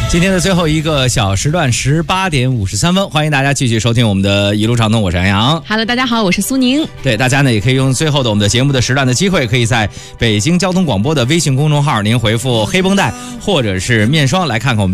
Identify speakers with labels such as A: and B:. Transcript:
A: 今天的最后一个小时段18点53分，欢迎大家继续收听我们的一路畅通，我是杨洋。
B: Hello， 大家好，我是苏宁。
A: 对，大家呢也可以用最后的我们的节目的时段的机会，可以在北京交通广播的微信公众号，您回复黑绷带或者是面霜来看看我们